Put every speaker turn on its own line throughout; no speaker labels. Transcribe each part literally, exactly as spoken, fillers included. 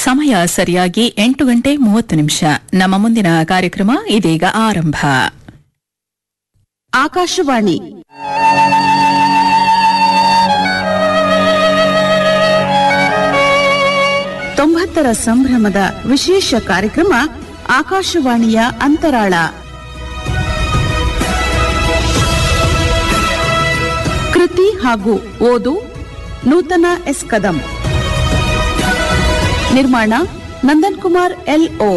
ಸಮಯ ಸರಿಯಾಗಿ ಎಂಟು ಗಂಟೆ ಮೂವತ್ತು ನಿಮಿಷ. ನಮ್ಮ ಮುಂದಿನ ಕಾರ್ಯಕ್ರಮ ಇದೀಗ ಆರಂಭ.
ಆಕಾಶವಾಣಿ ತೊಂಬತ್ತರ ಸಂಭ್ರಮದ ವಿಶೇಷ ಕಾರ್ಯಕ್ರಮ ಆಕಾಶವಾಣಿಯ ಅಂತರಾಳ. ಕೃತಿ ಹಾಗೂ ಓದು ನೂತನ ಎಸ್ ಕದಂ. ನಿರ್ಮಾಣ ನಂದನ್ ಕುಮಾರ್ ಎಲ್ ಓ.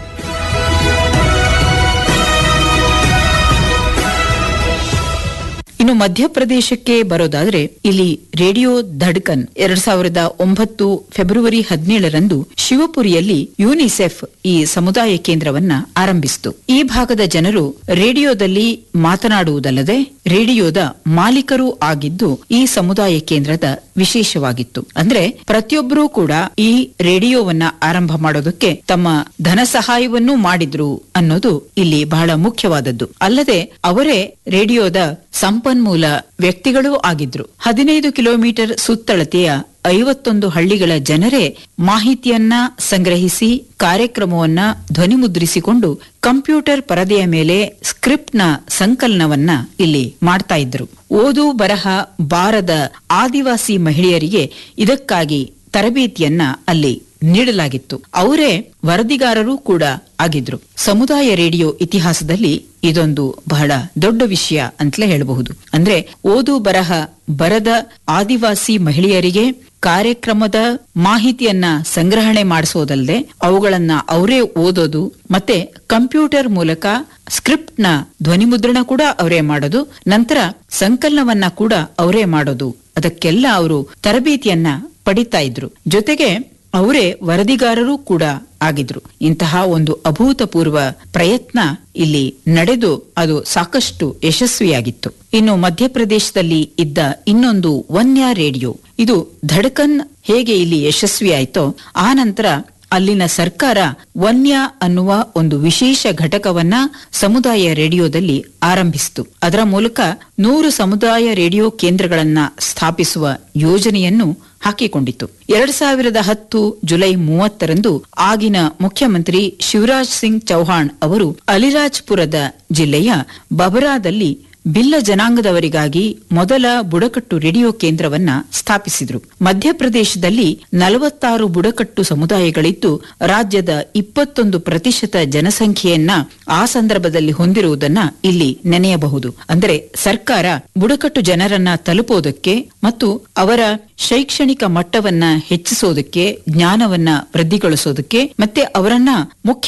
ಇನ್ನು ಮಧ್ಯಪ್ರದೇಶಕ್ಕೆ ಬರೋದಾದ್ರೆ ಇಲ್ಲಿ ರೇಡಿಯೋ ಧಡ್ಕನ್ ಎರಡ್ ಸಾವಿರದ ಒಂಬತ್ತು ಫೆಬ್ರವರಿ ಹದಿನೇಳರಂದು ಶಿವಪುರಿಯಲ್ಲಿ ಯುನಿಸೆಫ್ ಈ ಸಮುದಾಯ ಕೇಂದ್ರವನ್ನ ಆರಂಭಿಸಿತು. ಈ ಭಾಗದ ಜನರು ರೇಡಿಯೋದಲ್ಲಿ ಮಾತನಾಡುವುದಲ್ಲದೆ ರೇಡಿಯೋದ ಮಾಲೀಕರೂ ಆಗಿದ್ದು ಈ ಸಮುದಾಯ ಕೇಂದ್ರದ ವಿಶೇಷವಾಗಿತ್ತು. ಅಂದ್ರೆ ಪ್ರತಿಯೊಬ್ಬರೂ ಕೂಡ ಈ ರೇಡಿಯೋವನ್ನ ಆರಂಭ ಮಾಡೋದಕ್ಕೆ ತಮ್ಮ ಧನ ಸಹಾಯವನ್ನೂ ಮಾಡಿದ್ರು ಅನ್ನೋದು ಇಲ್ಲಿ ಬಹಳ ಮುಖ್ಯವಾದದ್ದು. ಅಲ್ಲದೆ ಅವರೇ ರೇಡಿಯೋದ ಸಂಪನ್ಮೂಲ ವ್ಯಕ್ತಿಗಳೂ ಆಗಿದ್ರು. ಹದಿನೈದು ಕಿಲೋಮೀಟರ್ ಸುತ್ತಳತೆಯ ಐವತ್ತೊಂದು ಹಳ್ಳಿಗಳ ಜನರೇ ಮಾಹಿತಿಯನ್ನ ಸಂಗ್ರಹಿಸಿ ಕಾರ್ಯಕ್ರಮವನ್ನ ಧ್ವನಿಮುದ್ರಿಸಿಕೊಂಡು ಕಂಪ್ಯೂಟರ್ ಪರದೆಯ ಮೇಲೆ ಸ್ಕ್ರಿಪ್ಟ್ನ ಸಂಕಲನವನ್ನ ಇಲ್ಲಿ ಮಾಡ್ತಾ ಇದ್ರು. ಓದು ಬರಹ ಬಾರದ ಆದಿವಾಸಿ ಮಹಿಳೆಯರಿಗೆ ಇದಕ್ಕಾಗಿ ತರಬೇತಿಯನ್ನ ಅಲ್ಲಿ ನೀಡಲಾಗಿತ್ತು. ಅವರೇ ವರದಿಗಾರರೂ ಕೂಡ ಆಗಿದ್ರು. ಸಮುದಾಯ ರೇಡಿಯೋ ಇತಿಹಾಸದಲ್ಲಿ ಇದೊಂದು ಬಹಳ ದೊಡ್ಡ ವಿಷಯ ಅಂತಲೇ ಹೇಳಬಹುದು. ಅಂದ್ರೆ ಓದು ಬರಹ ಬರದ ಆದಿವಾಸಿ ಮಹಿಳೆಯರಿಗೆ ಕಾರ್ಯಕ್ರಮದ ಮಾಹಿತಿಯನ್ನ ಸಂಗ್ರಹಣೆ ಮಾಡಿಸೋದಲ್ಲದೆ ಅವುಗಳನ್ನ ಅವರೇ ಓದೋದು ಮತ್ತೆ ಕಂಪ್ಯೂಟರ್ ಮೂಲಕ ಸ್ಕ್ರಿಪ್ಟ್ ನ ಧ್ವನಿಮುದ್ರಣ ಕೂಡ ಅವರೇ ಮಾಡೋದು, ನಂತರ ಸಂಕಲನವನ್ನ ಕೂಡ ಅವರೇ ಮಾಡೋದು, ಅದಕ್ಕೆಲ್ಲ ಅವರು ತರಬೇತಿಯನ್ನ ಪಡಿತಾ ಇದ್ರು. ಜೊತೆಗೆ ಅವರೇ ವರದಿಗಾರರೂ ಕೂಡ ಆಗಿದ್ರು. ಇಂತಹ ಒಂದು ಅಭೂತಪೂರ್ವ ಪ್ರಯತ್ನ ಇಲ್ಲಿ ನಡೆದು ಅದು ಸಾಕಷ್ಟು ಯಶಸ್ವಿಯಾಗಿತ್ತು. ಇನ್ನು ಮಧ್ಯಪ್ರದೇಶದಲ್ಲಿ ಇದ್ದ ಇನ್ನೊಂದು ವನ್ಯ ರೇಡಿಯೋ, ಇದು ಧಡ್ಕನ್ ಹೇಗೆ ಇಲ್ಲಿ ಯಶಸ್ವಿಯಾಯಿತೋ ಆ ನಂತರ ಅಲ್ಲಿನ ಸರ್ಕಾರ ವನ್ಯ ಅನ್ನುವ ಒಂದು ವಿಶೇಷ ಘಟಕವನ್ನ ಸಮುದಾಯ ರೇಡಿಯೋದಲ್ಲಿ ಆರಂಭಿಸಿತು. ಅದರ ಮೂಲಕ ನೂರು ಸಮುದಾಯ ರೇಡಿಯೋ ಕೇಂದ್ರಗಳನ್ನ ಸ್ಥಾಪಿಸುವ ಯೋಜನೆಯನ್ನು ಹಾಕಿಕೊಂಡಿತು. ಎರಡ್ ಸಾವಿರದ ಹತ್ತು ಜುಲೈ ಮೂವತ್ತರಂದು ಆಗಿನ ಮುಖ್ಯಮಂತ್ರಿ ಶಿವರಾಜ್ ಸಿಂಗ್ ಚೌಹಾಣ್ ಅವರು ಅಲಿರಾಜ್ಪುರದ ಜಿಲ್ಲೆಯ ಬಬರಾದಲ್ಲಿ ಬಿಲ್ಲ ಜನಾಂಗದವರಿಗಾಗಿ ಮೊದಲ ಬುಡಕಟ್ಟು ರೇಡಿಯೋ ಕೇಂದ್ರವನ್ನ ಸ್ಥಾಪಿಸಿದ್ರು. ಮಧ್ಯಪ್ರದೇಶದಲ್ಲಿ ನಲವತ್ತಾರು ಬುಡಕಟ್ಟು ಸಮುದಾಯಗಳಿದ್ದು ರಾಜ್ಯದ ಇಪ್ಪತ್ತೊಂದು ಪ್ರತಿಶತ ಜನಸಂಖ್ಯೆಯನ್ನ ಆ ಸಂದರ್ಭದಲ್ಲಿ ಹೊಂದಿರುವುದನ್ನ ಇಲ್ಲಿ ನೆನೆಯಬಹುದು. ಅಂದರೆ ಸರ್ಕಾರ ಬುಡಕಟ್ಟು ಜನರನ್ನ ತಲುಪೋದಕ್ಕೆ ಮತ್ತು ಅವರ ಶೈಕ್ಷಣಿಕ ಮಟ್ಟವನ್ನ ಹೆಚ್ಚಿಸೋದಕ್ಕೆ, ಜ್ಞಾನವನ್ನ ವೃದ್ಧಿಗೊಳಿಸೋದಕ್ಕೆ ಮತ್ತೆ ಅವರನ್ನ ಮುಖ್ಯ